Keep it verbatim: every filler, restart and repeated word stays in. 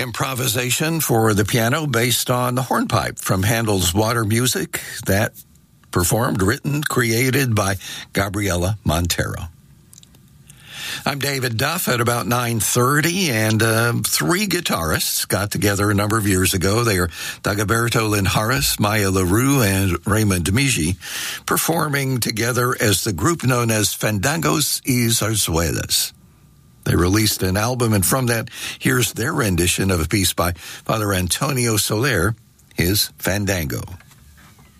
improvisation for the piano based on the hornpipe from Handel's Water Music, that performed, written, created by Gabriela Montero. I'm David Duff at about nine thirty, and uh, three guitarists got together a number of years ago. They are Dagoberto Linhares, Maya LaRue, and Raymond Miji, performing together as the group known as Fandangos y Zarzuelas. They released an album, and from that, here's their rendition of a piece by Father Antonio Soler, his Fandango.